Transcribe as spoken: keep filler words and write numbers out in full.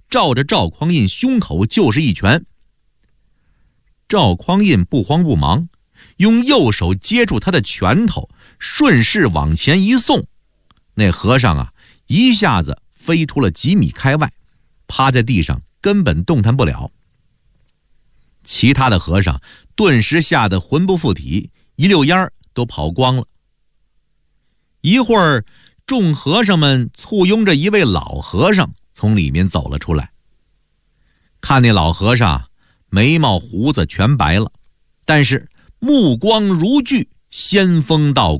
照着赵匡胤胸口就是一拳。赵匡胤不慌不忙，用右手接住他的拳头，顺势往前一送，那和尚啊，一下子飞出了几米开外，趴在地上根本动弹不了。其他的和尚顿时吓得魂不附体，一溜烟儿都跑光了。一会儿，众和尚们簇拥着一位老和尚从里面走了出来。看那老和尚眉毛胡子全白了，但是目光如炬，仙风道骨。